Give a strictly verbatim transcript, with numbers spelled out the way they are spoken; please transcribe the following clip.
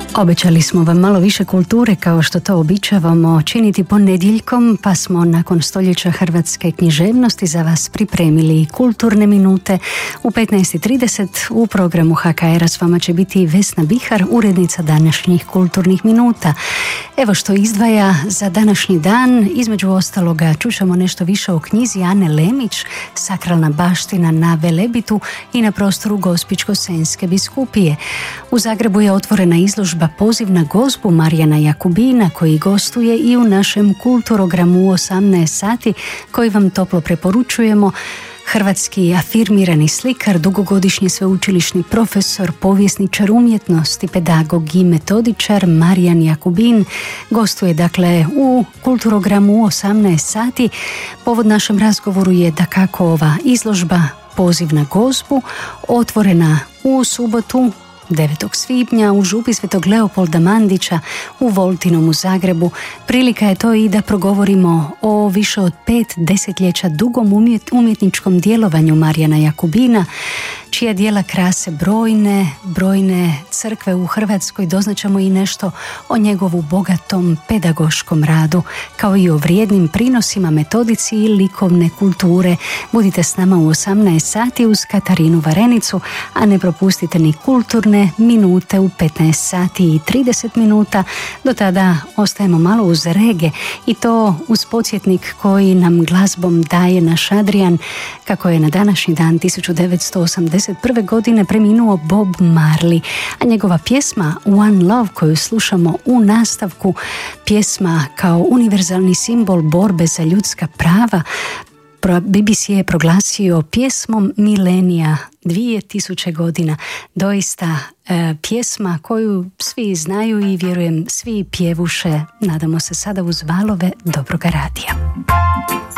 Obećali smo vam malo više kulture kao što to običavamo činiti ponedjeljkom, pa smo nakon stoljeća hrvatske književnosti za vas pripremili kulturne minute. U petnaest i trideset u programu H K R-a s vama će biti Vesna Bihar, urednica današnjih kulturnih minuta. Evo što izdvaja za današnji dan, između ostaloga čućemo nešto više o knjizi Ane Lemić, Sakralna baština na Velebitu i na prostoru Gospićko-senjske biskupije. U Zagrebu je otvorena izložba Poziv na gozbu Marijana Jakubina, koji gostuje i u našem kulturogramu u osamnaest sati, koji vam toplo preporučujemo. Hrvatski afirmirani slikar, dugogodišnji sveučilišni profesor, povjesničar umjetnosti, pedagog i metodičar Marijan Jakubin gostuje dakle u kulturogramu u osamnaest sati. Povod našem razgovoru je dakako ova izložba Poziv na gozbu, otvorena u subotu devetog svibnja u župi Svetog Leopolda Mandića u Voltinom u Zagrebu. Prilika je to i da progovorimo o više od pet desetljeća dugom umjet, umjetničkom djelovanju Marijana Jakubina, čija djela krase brojne, brojne crkve u Hrvatskoj. Doznaćemo i nešto o njegovu bogatom pedagoškom radu, kao i o vrijednim prinosima metodici i likovne kulture. Budite s nama u osamnaest sati uz Katarinu Varenicu, a ne propustite ni kulturne minute u petnaest sati i trideset minuta. Do tada ostajemo malo uz rege i to uz podsjetnik koji nam glazbom daje naš Adrian, kako je na današnji dan tisuću devetsto osamdeset prve godine preminuo Bob Marley, a njegova pjesma One Love, koju slušamo u nastavku, pjesma kao univerzalni simbol borbe za ljudska prava, B B C je proglasio pjesmom milenija, dvije tisuće godina. Doista e, pjesma koju svi znaju i vjerujem svi pjevuše. Nadamo se sada uz valove dobroga radija.